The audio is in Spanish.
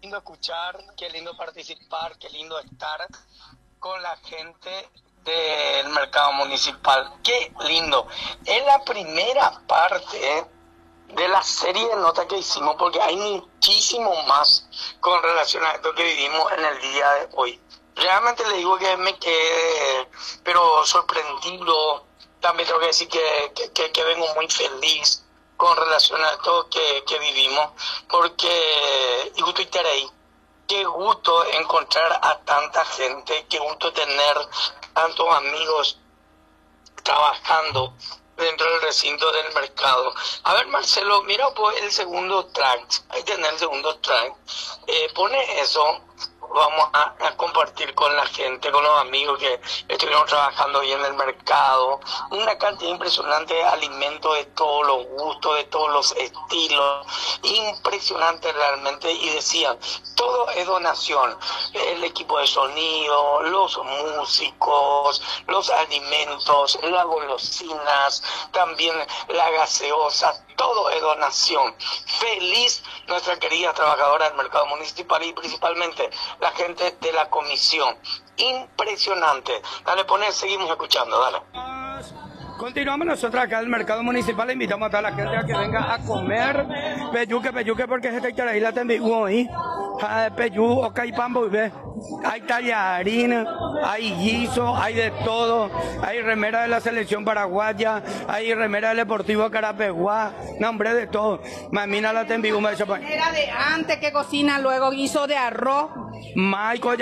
lindo escuchar, qué lindo participar, qué lindo estar con la gente del mercado municipal. Qué lindo. Es la primera parte de la serie de notas que hicimos, porque hay muchísimo más con relación a esto que vivimos en el día de hoy. Realmente le digo que me quedé, pero sorprendido. También tengo que decir que vengo muy feliz con relación a esto que vivimos, porque y gusto estar ahí. Qué gusto encontrar a tanta gente, qué gusto tener tantos amigos trabajando dentro del recinto del mercado. A ver, Marcelo, mira pues el segundo track, ahí tenés el segundo track, pone eso, vamos a compartir con la gente, con los amigos que estuvieron trabajando hoy en el mercado, una cantidad impresionante de alimentos de todos los gustos, de todos los estilos, impresionante realmente, y decían, todo es donación, el equipo de sonido, los músicos, los alimentos, las golosinas, también la gaseosa, todo es donación. Feliz nuestra querida trabajadora del mercado municipal y principalmente la gente de la comisión. Impresionante. Dale, seguimos escuchando, dale. Continuamos nosotros acá del mercado municipal, invitamos a toda la gente a que venga a comer peyuque, porque se te ahí la tengo ahí. Peyú, ok, pambo, ve. Hay tallarín, hay guiso, hay de todo. Hay remera de la selección paraguaya, hay remera del Deportivo Carapeguá, nombre de todo. Mamina la tengo. Era de antes que cocina, luego guiso de arroz. Maico